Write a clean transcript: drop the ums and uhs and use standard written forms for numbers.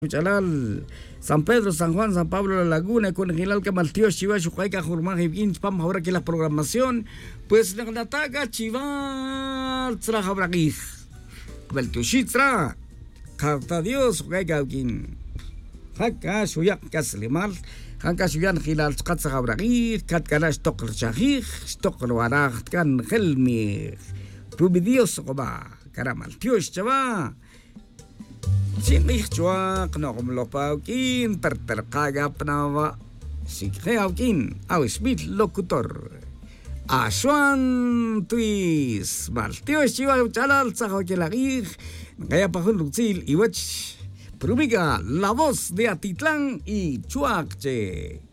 Chalal, San Pedro, San Juan, San Pablo, La Laguna, con Gilal Camaltío, Chiva, Chucaica, Jurmán, Hibin, Pam, ahora que la programación, pues la taga, Chiva, Trajabragij, Beltushitra, Carta Dios, Chucaica, Gin, Haka, Shuyak, Caslimal, Haka, Shuyan, Gilal, Katzabragij, Katkalash, Tokr, Shahij, Stokr, Waraj, Kan, Helmi, Rubidios, Roba, Caramal, Tios, Chava. Singih chuak no kumlopaukin perterkagap nawa sikheaukin awis locutor Aswan tuis baltios chiwa chalal sahokelagih gaya pahun luksil iwach Prumiga, la voz de Atitlán y Chuache.